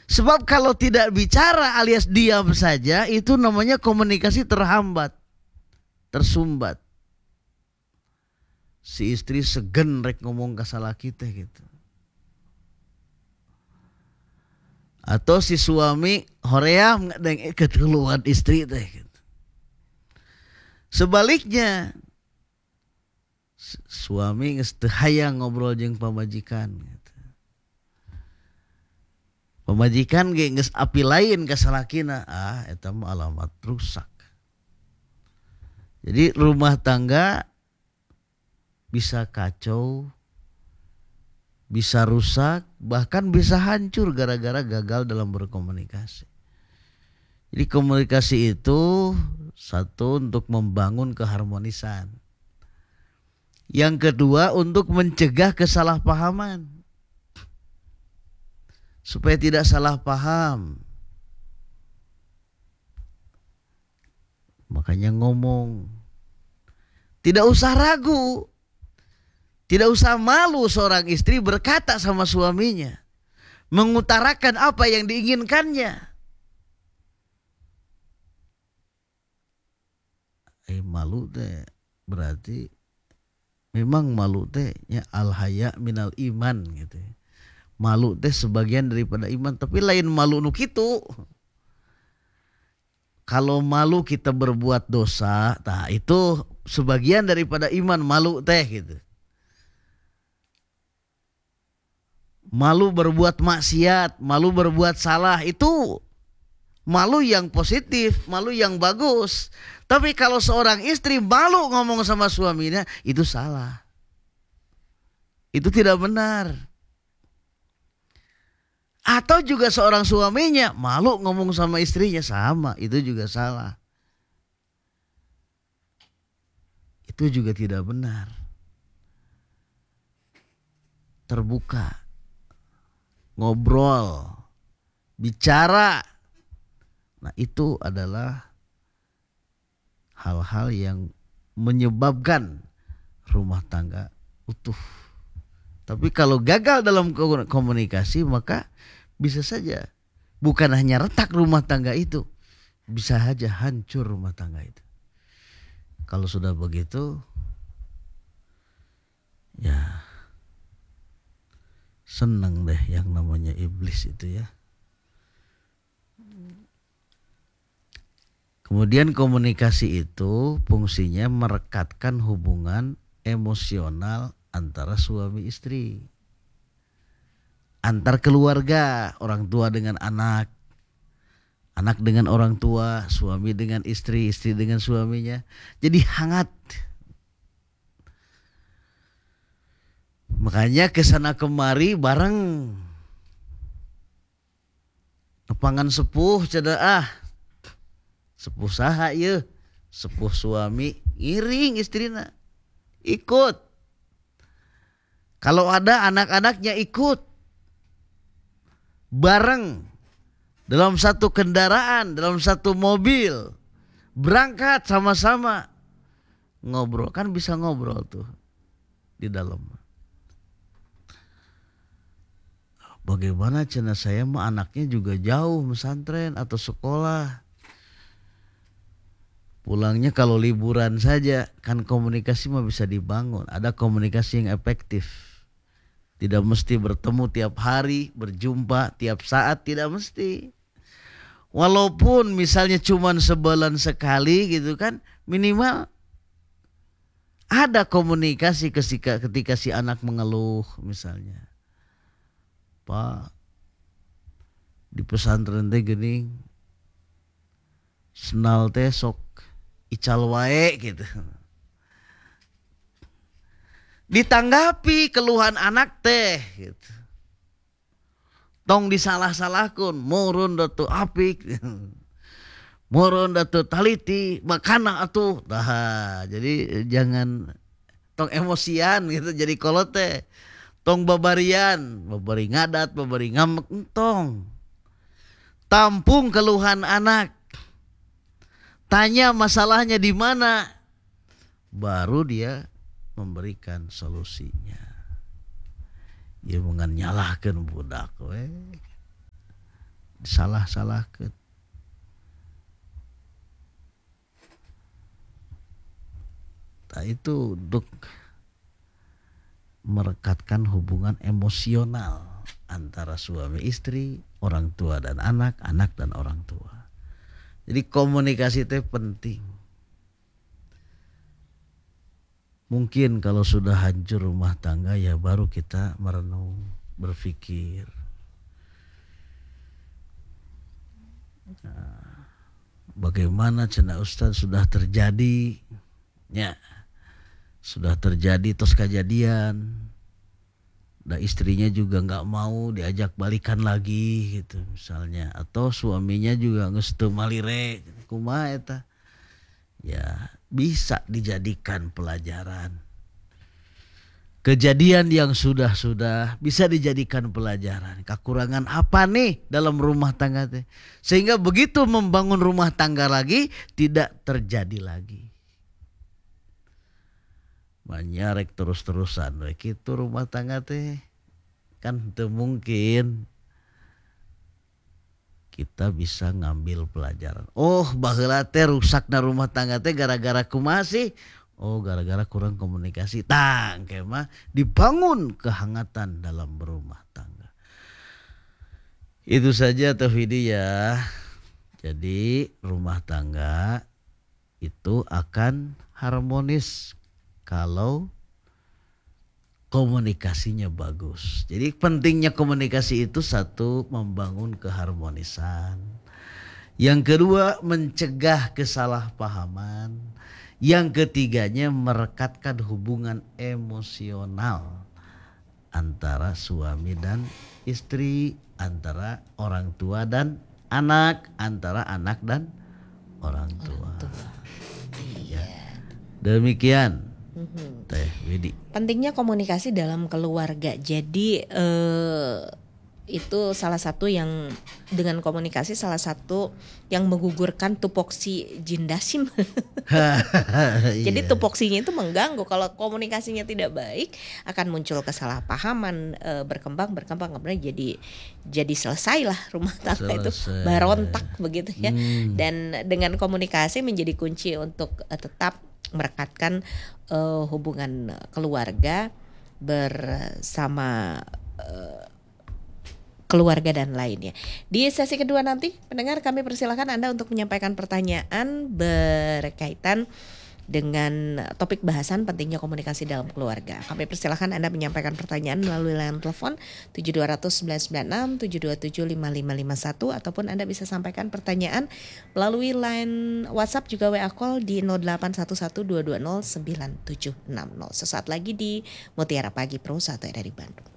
Sebab kalau tidak bicara alias diam saja, itu namanya komunikasi terhambat, tersumbat. Si istri segen rek ngomong ke salah kita gitu. Atau si suami hoream ngadeng ketuluan istri teh gitu. Sebaliknya suami geus teu hayang ngobrol jeung pamajikan gitu. Pamajikan ge geus api lain ka salakina, eta mah alamat rusak. Jadi rumah tangga bisa kacau, bisa rusak, bahkan bisa hancur gara-gara gagal dalam berkomunikasi. Jadi komunikasi itu satu untuk membangun keharmonisan. Yang kedua untuk mencegah kesalahpahaman. Supaya tidak salah paham. Makanya ngomong. Tidak usah ragu. Tidak usah malu seorang istri berkata sama suaminya. Mengutarakan apa yang diinginkannya. Malu teh berarti memang malu teh ya al-haya minal iman gitu. Malu teh sebagian daripada iman, tapi lain malu nu kitu. Kalau malu kita berbuat dosa, nah itu sebagian daripada iman malu teh gitu. Malu berbuat maksiat, malu berbuat salah, itu malu yang positif, malu yang bagus. Tapi kalau seorang istri malu ngomong sama suaminya, itu salah. Itu tidak benar. Atau juga seorang suaminya malu ngomong sama istrinya, sama, itu juga salah. Itu juga tidak benar. Terbuka, ngobrol, bicara. Nah, itu adalah hal-hal yang menyebabkan rumah tangga utuh. Tapi kalau gagal dalam komunikasi, maka bisa saja bukan hanya retak rumah tangga itu, bisa saja hancur rumah tangga itu. Kalau sudah begitu, ya seneng deh yang namanya iblis itu ya. Kemudian komunikasi itu fungsinya merekatkan hubungan emosional antara suami istri. Antar keluarga, orang tua dengan anak, anak dengan orang tua, suami dengan istri, istri dengan suaminya. Jadi hangat. Makanya kesana kemari bareng. Nepangan sepuh ceda sepuh saha ye, sepuh suami iring istrina ikut. Kalau ada anak-anaknya ikut bareng dalam satu kendaraan, dalam satu mobil, berangkat sama-sama ngobrol, kan bisa ngobrol tuh di dalam. Bagaimana cenah saya mah anaknya juga jauh pesantren atau sekolah. Pulangnya kalau liburan saja, kan komunikasi mah bisa dibangun. Ada komunikasi yang efektif. Tidak mesti bertemu tiap hari, berjumpa tiap saat, tidak mesti. Walaupun misalnya cuman sebulan sekali gitu kan, minimal ada komunikasi ketika si anak mengeluh misalnya. Pak, di pesantren teh geuning, senal teh sok ical wae gitu. Ditanggapi keluhan anak teh gitu. Tong disalah-salahkeun, murun datu apik. Murun datu taliti, makana atuh. Nah, jadi jangan tong emosian gitu jadi kolot teh. Tong babarian, babari ngadat, babari ngambek tong. Tampung keluhan anak. Tanya masalahnya di mana, baru dia memberikan solusinya. Dia mengan nyalahkan budak we. salah-salahkeun. Nah, itu untuk merekatkan hubungan emosional antara suami istri, orang tua dan anak, anak dan orang tua. Jadi komunikasi itu penting. Mungkin kalau sudah hancur rumah tangga ya baru kita merenung, berpikir. Nah, bagaimana cenah Ustaz sudah terjadi, ya sudah terjadi terus kejadian. Dan istrinya juga nggak mau diajak balikan lagi gitu misalnya, atau suaminya juga geus teu malire, kumaha eta? Ya bisa dijadikan pelajaran. Kejadian yang sudah bisa dijadikan pelajaran. Kekurangan apa nih dalam rumah tangga teh? Sehingga begitu membangun rumah tangga lagi tidak terjadi lagi. Manyarek terus-terusan we kitu rumah tangga teh kan teu mungkin. Kita bisa ngambil pelajaran. Oh, baheula teh rusakna rumah tangga teh gara-gara kumaha sih? Oh, gara-gara kurang komunikasi. Tang kemah dibangun kehangatan dalam berumah tangga. Itu saja Tauhidi ya. Jadi rumah tangga itu akan harmonis kalau komunikasinya bagus. Jadi pentingnya komunikasi itu satu, membangun keharmonisan. Yang kedua, mencegah kesalahpahaman. Yang ketiganya, merekatkan hubungan emosional antara suami dan istri, antara orang tua dan anak, antara anak dan orang tua. Ya. Demikian. Teh Widi. Pentingnya komunikasi dalam keluarga. Jadi itu salah satu yang dengan komunikasi salah satu yang menggugurkan tupoksi jindasim. Jadi tupoksinya itu mengganggu. Kalau komunikasinya tidak baik akan muncul kesalahpahaman, berkembang kemudian jadi selesailah rumah tangga itu barontak begitu ya. Dan dengan komunikasi menjadi kunci untuk tetap merekatkan hubungan keluarga bersama keluarga dan lainnya. Di sesi kedua nanti pendengar kami persilakan Anda untuk menyampaikan pertanyaan berkaitan dengan topik bahasan pentingnya komunikasi dalam keluarga. Kami persilakan Anda menyampaikan pertanyaan melalui line telepon 7200 996 727 5551 ataupun Anda bisa sampaikan pertanyaan melalui line WhatsApp juga WA call di 0811 220 9760. Sesaat lagi di Mutiara Pagi Pro 1 dari Bandung.